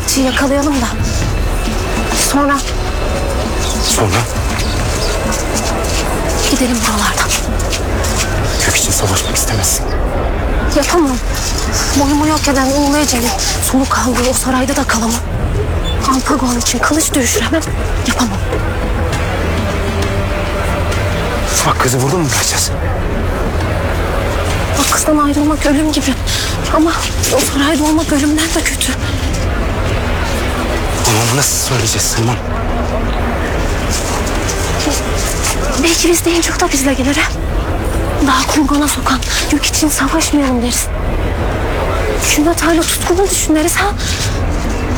Akçı'yı yakalayalım da. Sonra Sonra gidelim buralardan. Gök için savaşmak istemezsin. Yapamam. Boyumu yok eden Uğurlu Ece'nin sonu kaldığı o sarayda da kalamam. Ampagon için kılıç düşüremem. Yapamam. Bak kızı burada mı bırakacağız? Bak kızdan ayrılmak ölüm gibi. Ama o sarayda olmak ölümden de kötü. Ama nasıl söyleyeceğiz Selman? Belki biz deyince o da bizle gelir ha. Daha kurgana sokan, Gök için savaşmayalım deriz. Hükümet hala tutkulu düşün deriz ha.